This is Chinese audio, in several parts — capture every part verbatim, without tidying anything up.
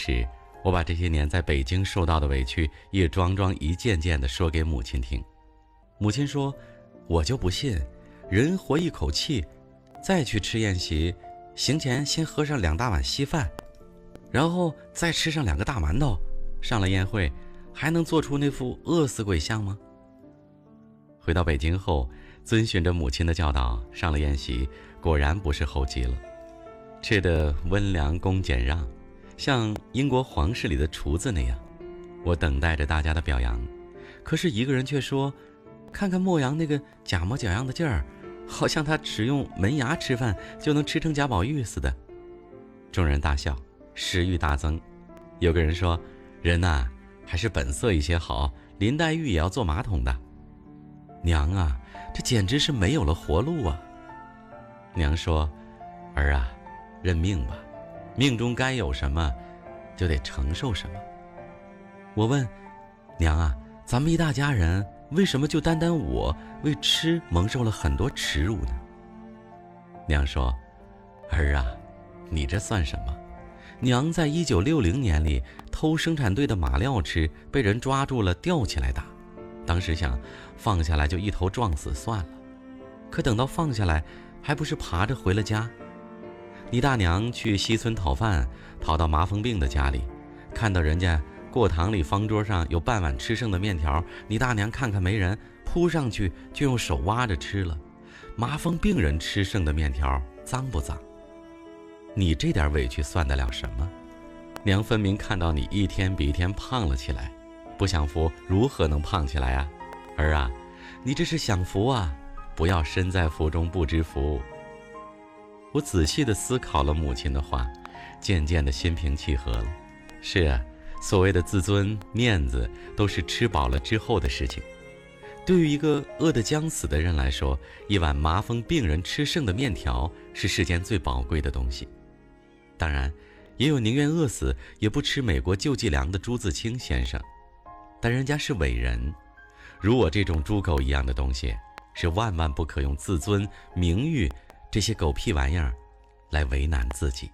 时，我把这些年在北京受到的委屈一桩桩一件件地说给母亲听。母亲说，我就不信，人活一口气，再去吃宴席，行前先喝上两大碗稀饭，然后再吃上两个大馒头，上了宴会还能做出那副饿死鬼相吗？回到北京后，遵循着母亲的教导，上了宴席，果然不是猴急了，吃得温良恭俭让，像英国皇室里的厨子那样。我等待着大家的表扬，可是一个人却说，看看莫阳那个假模假样的劲儿，好像他只用门牙吃饭就能吃成贾宝玉似的。众人大笑，食欲大增。有个人说，人呐、啊，还是本色一些好，林黛玉也要做马桶的。娘啊，这简直是没有了活路啊。娘说，儿啊，认命吧，命中该有什么就得承受什么。我问娘啊，咱们一大家人，为什么就单单我为吃蒙受了很多耻辱呢？娘说，儿啊，你这算什么？娘在一九六零年里偷生产队的马料吃，被人抓住了，吊起来打。当时想放下来就一头撞死算了，可等到放下来，还不是爬着回了家。你大娘去西村讨饭，跑到麻风病的家里，看到人家过堂里方桌上有半碗吃剩的面条，你大娘看看没人，扑上去就用手挖着吃了。麻风病人吃剩的面条脏不脏？你这点委屈算得了什么？娘分明看到你一天比一天胖了起来，不享福如何能胖起来啊？儿啊，你这是享福啊，不要身在福中不知福。我仔细地思考了母亲的话，渐渐地心平气和了。是啊，所谓的自尊面子都是吃饱了之后的事情。对于一个饿得将死的人来说，一碗麻风病人吃剩的面条是世间最宝贵的东西。当然也有宁愿饿死也不吃美国救济粮的朱自清先生，但人家是伟人。如我这种猪狗一样的东西，是万万不可用自尊名誉这些狗屁玩意儿来为难自己。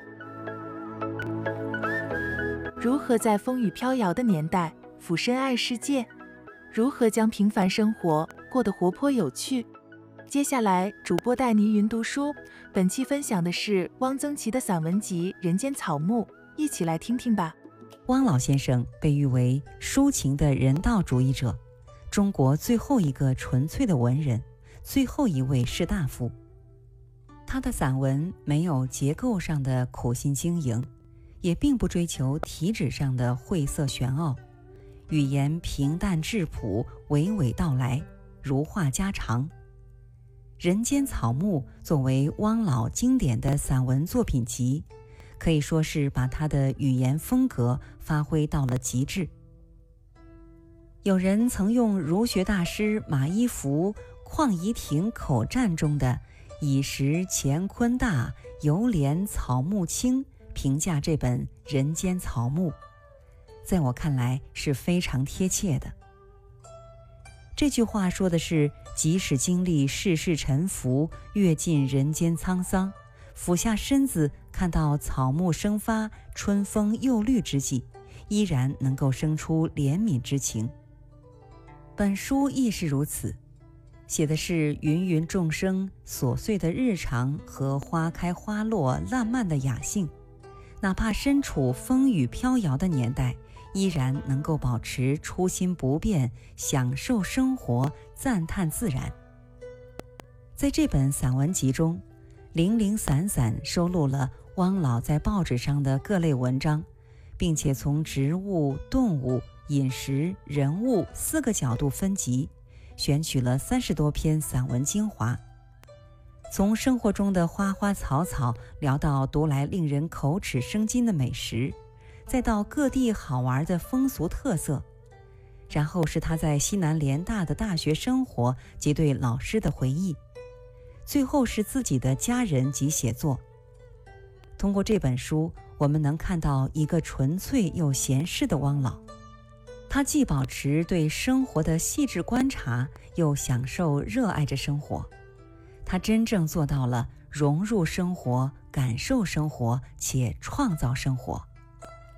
如何在风雨飘摇的年代俯身爱世界？如何将平凡生活过得活泼有趣？接下来主播带您云读书，本期分享的是汪曾祺的散文集《人间草木》，一起来听听吧。 汪老先生被誉为抒情的人道主义者，中国最后一个纯粹的文人，最后一位士大夫。他的散文没有结构上的苦心经营，也并不追求体旨上的晦涩玄奥，语言平淡质朴，娓娓道来，如话家常。人间草木作为汪老经典的散文作品集，可以说是把他的语言风格发挥到了极致。有人曾用儒学大师马一孚、邝夷庭口战中的以时乾坤大，犹怜草木青评价这本《人间草木》，在我看来是非常贴切的。这句话说的是，即使经历世事沉浮，阅尽人间沧桑，俯下身子看到草木生发，春风又绿之际，依然能够生出怜悯之情。本书亦是如此，写的是芸芸众生琐碎的日常和花开花落烂漫的雅兴，哪怕身处风雨飘摇的年代，依然能够保持初心不变，享受生活，赞叹自然。在这本散文集中，零零散散收录了汪老在报纸上的各类文章，并且从植物、动物、饮食、人物四个角度分级，选取了三十多篇散文精华。从生活中的花花草草聊到读来令人口齿生津的美食，再到各地好玩的风俗特色，然后是他在西南联大的大学生活及对老师的回忆，最后是自己的家人及写作。通过这本书，我们能看到一个纯粹又闲适的汪老，他既保持对生活的细致观察，又享受热爱着生活。他真正做到了融入生活，感受生活，且创造生活。